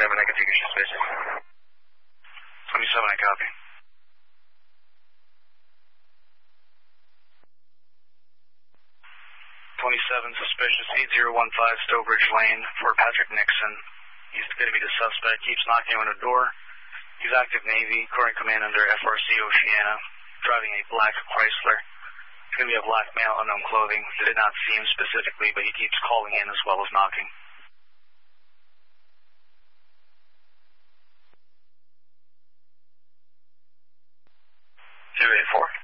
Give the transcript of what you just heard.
I can take your suspicion. 27, I copy. 27, suspicious, 8015 Stowbridge Lane, Fort Patrick Nixon. He's going to be the suspect, keeps knocking on the door. He's active Navy, current command under FRC Oceana, driving a black Chrysler. It's going to be a black male, unknown clothing. They did not see him specifically, but he keeps calling in as well as knocking. 284.